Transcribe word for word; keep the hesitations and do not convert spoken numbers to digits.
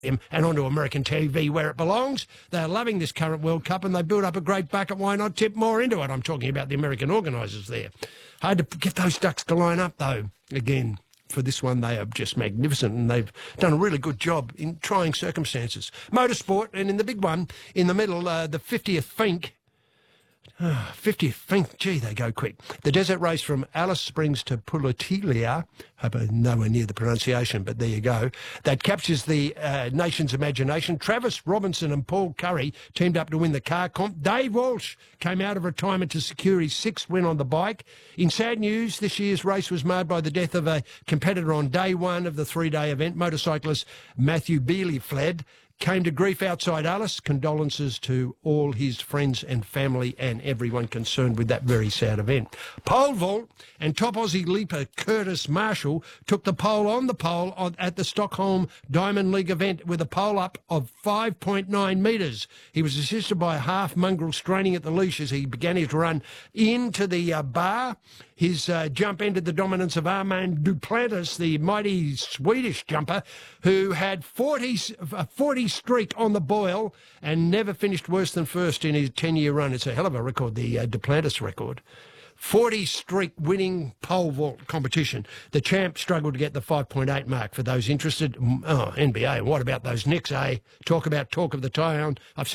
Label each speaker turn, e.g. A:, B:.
A: and onto American T V where it belongs. They're loving this current World Cup and they built up a great bucket. Why not tip more into it? I'm talking about the American organisers there. Hard to get those ducks to line up, though. Again, for this one, they are just magnificent and they've done a really good job in trying circumstances. Motorsport, and in the big one, in the middle, uh, the fiftieth Fink. Oh, fiftieth Fink, gee, they go quick. The desert race from Alice Springs to Pulatilia, hope I'm nowhere near the pronunciation, but there you go. That captures the uh, nation's imagination. Travis Robinson and Paul Curry teamed up to win the car comp. Dave Walsh came out of retirement to secure his sixth win on the bike. In sad news, this year's race was marred by the death of a competitor on day one of the three-day event. Motorcyclist Matthew Bealey fled. Came to grief outside Alice. Condolences to all his friends and family and everyone concerned with that very sad event. Pole vault, and top Aussie leaper Curtis Marshall took the pole on the pole on, at the Stockholm Diamond League event with a pole up of five point nine metres. He was assisted by a half mongrel straining at the leash as he began his run into the uh, bar. His uh, jump ended the dominance of Armand Duplantis, the mighty Swedish jumper, who had forty, a forty streak on the boil and never finished worse than first in his ten-year run. It's a hell of a record, the uh, Duplantis record. forty streak winning pole vault competition. The champ struggled to get the five point eight mark for those interested. Oh, N B A, what about those Knicks, eh? Talk about talk of the town. I've